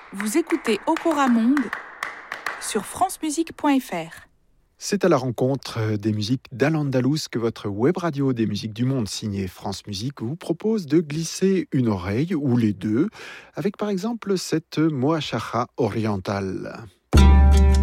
Vous écoutez Okora Monde sur francemusique.fr. C'est à la rencontre des musiques d'Al-Andalus que votre web radio des musiques du monde signée France Musique vous propose de glisser une oreille ou les deux avec par exemple cette Moachacha orientale.